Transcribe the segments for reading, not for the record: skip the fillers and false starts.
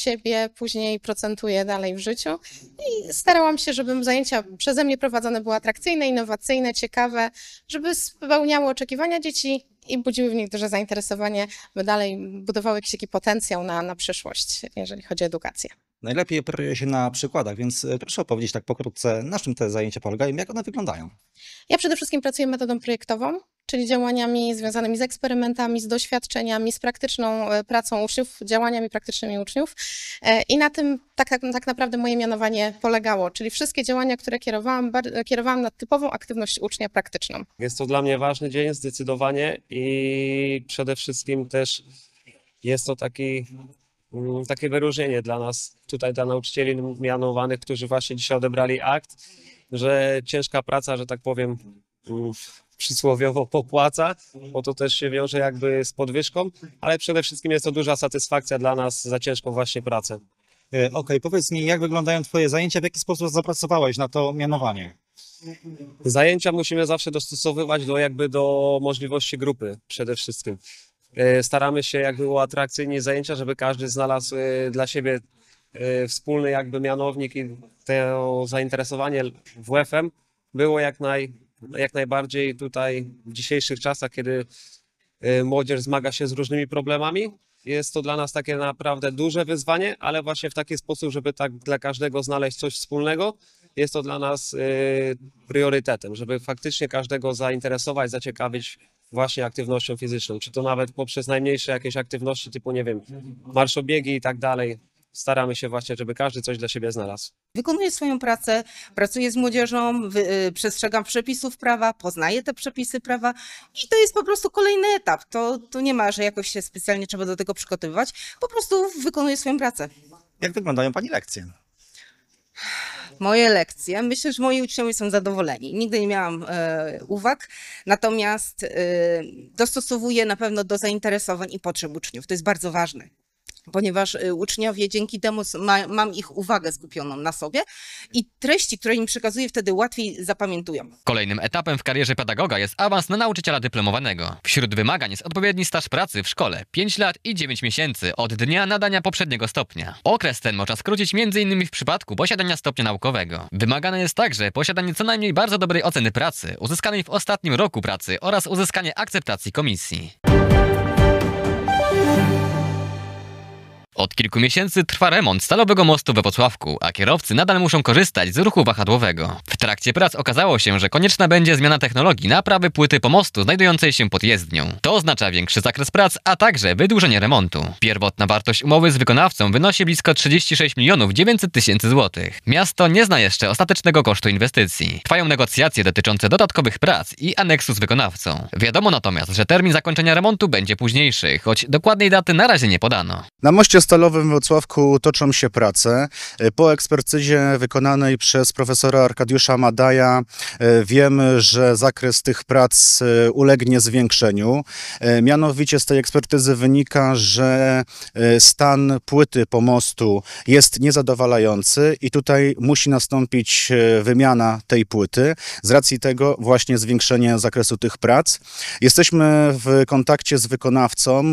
siebie, później procentuje dalej w życiu i starałam się, żeby zajęcia przeze mnie prowadzone były atrakcyjne, innowacyjne, ciekawe, żeby spełniały oczekiwania dzieci i budziły w nich duże zainteresowanie, by dalej budowały jakiś taki potencjał na przyszłość, jeżeli chodzi o edukację. Najlepiej operuje się na przykładach, więc proszę opowiedzieć tak pokrótce, na czym te zajęcia polegają, jak one wyglądają. Ja przede wszystkim pracuję metodą projektową, czyli działaniami związanymi z eksperymentami, z doświadczeniami, z praktyczną pracą uczniów, działaniami praktycznymi uczniów. I na tym tak naprawdę moje mianowanie polegało, czyli wszystkie działania, które kierowałam na typową aktywność ucznia praktyczną. Jest to dla mnie ważny dzień zdecydowanie i przede wszystkim też jest to takie wyróżnienie dla nas, tutaj dla nauczycieli mianowanych, którzy właśnie dzisiaj odebrali akt, że ciężka praca, że tak powiem, przysłowiowo popłaca, bo to też się wiąże jakby z podwyżką, ale przede wszystkim jest to duża satysfakcja dla nas za ciężką właśnie pracę. Okej, powiedz mi, jak wyglądają twoje zajęcia, w jaki sposób zapracowałeś na to mianowanie? Zajęcia musimy zawsze dostosowywać do możliwości grupy przede wszystkim. Staramy się jakby uatrakcyjnić zajęcia, żeby każdy znalazł dla siebie wspólny jakby mianownik i to zainteresowanie WF-em było jak najbardziej tutaj w dzisiejszych czasach, kiedy młodzież zmaga się z różnymi problemami. Jest to dla nas takie naprawdę duże wyzwanie, ale właśnie w taki sposób, żeby tak dla każdego znaleźć coś wspólnego, jest to dla nas priorytetem, żeby faktycznie każdego zainteresować, zaciekawić właśnie aktywnością fizyczną, czy to nawet poprzez najmniejsze jakieś aktywności typu, nie wiem, marszobiegi i tak dalej. Staramy się właśnie, żeby każdy coś dla siebie znalazł. Wykonuję swoją pracę, pracuję z młodzieżą, przestrzegam przepisów prawa, poznaję te przepisy prawa i to jest po prostu kolejny etap. To nie ma, że jakoś się specjalnie trzeba do tego przygotowywać, po prostu wykonuję swoją pracę. Jak wyglądają pani lekcje? Moje lekcje, myślę, że moi uczniowie są zadowoleni. Nigdy nie miałam uwag, natomiast dostosowuję na pewno do zainteresowań i potrzeb uczniów. To jest bardzo ważne, ponieważ uczniowie dzięki temu mam ich uwagę skupioną na sobie i treści, które im przekazuję, wtedy łatwiej zapamiętują. Kolejnym etapem w karierze pedagoga jest awans na nauczyciela dyplomowanego. Wśród wymagań jest odpowiedni staż pracy w szkole 5 lat i 9 miesięcy od dnia nadania poprzedniego stopnia. Okres ten można skrócić m.in. w przypadku posiadania stopnia naukowego. Wymagane jest także posiadanie co najmniej bardzo dobrej oceny pracy, uzyskanej w ostatnim roku pracy oraz uzyskanie akceptacji komisji. Od kilku miesięcy trwa remont stalowego mostu we Włocławku, a kierowcy nadal muszą korzystać z ruchu wahadłowego. W trakcie prac okazało się, że konieczna będzie zmiana technologii naprawy płyty pomostu znajdującej się pod jezdnią. To oznacza większy zakres prac, a także wydłużenie remontu. Pierwotna wartość umowy z wykonawcą wynosi blisko 36 900 000 złotych. Miasto nie zna jeszcze ostatecznego kosztu inwestycji. Trwają negocjacje dotyczące dodatkowych prac i aneksu z wykonawcą. Wiadomo natomiast, że termin zakończenia remontu będzie późniejszy, choć dokładnej daty na razie nie podano. Na moście stalowym w Włocławku toczą się prace. Po ekspertyzie wykonanej przez profesora Arkadiusza Madaja wiemy, że zakres tych prac ulegnie zwiększeniu. Mianowicie z tej ekspertyzy wynika, że stan płyty pomostu jest niezadowalający i tutaj musi nastąpić wymiana tej płyty. Z racji tego właśnie zwiększenie zakresu tych prac. Jesteśmy w kontakcie z wykonawcą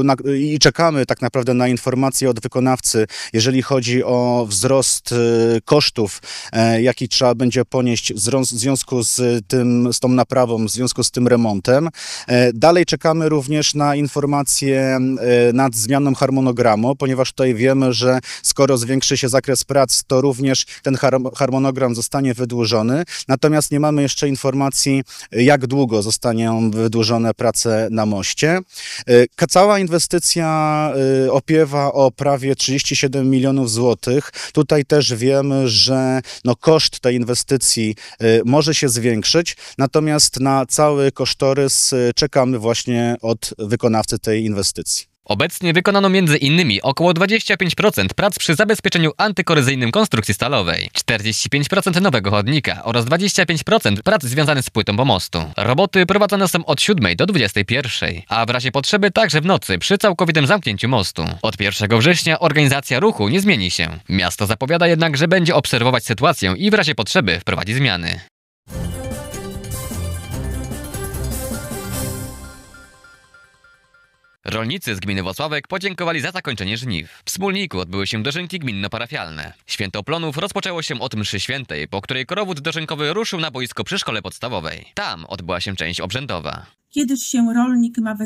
i czekamy tak naprawdę na informacje od wykonawcy, jeżeli chodzi o wzrost kosztów, jaki trzeba będzie ponieść w związku z tą naprawą, w związku z tym remontem. Dalej czekamy również na informacje nad zmianą harmonogramu, ponieważ tutaj wiemy, że skoro zwiększy się zakres prac, to również ten harmonogram zostanie wydłużony. Natomiast nie mamy jeszcze informacji, jak długo zostaną wydłużone prace na moście. Cała inwestycja opiewa o prawie 37 milionów złotych. Tutaj też wiemy, że koszt tej inwestycji może się zwiększyć, natomiast na cały kosztorys czekamy właśnie od wykonawcy tej inwestycji. Obecnie wykonano m.in. około 25% prac przy zabezpieczeniu antykorozyjnym konstrukcji stalowej, 45% nowego chodnika oraz 25% prac związanych z płytą pomostu. Roboty prowadzone są od 7 do 21, a w razie potrzeby także w nocy przy całkowitym zamknięciu mostu. Od 1 września organizacja ruchu nie zmieni się. Miasto zapowiada jednak, że będzie obserwować sytuację i w razie potrzeby wprowadzi zmiany. Rolnicy z gminy Włocławek podziękowali za zakończenie żniw. W Smólniku odbyły się dożynki gminno-parafialne. Święto Plonów rozpoczęło się od mszy świętej, po której korowód dożynkowy ruszył na boisko przy szkole podstawowej. Tam odbyła się część obrzędowa. Kiedyż się rolnik ma